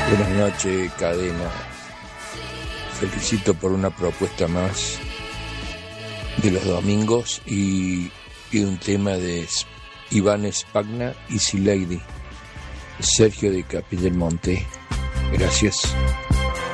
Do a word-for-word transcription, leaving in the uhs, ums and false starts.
Buenas noches, Cadena. Felicito por una propuesta más de los domingos y, y un tema de Iván Spagna, Easy Lady, Sergio de Capildelmonte. Gracias.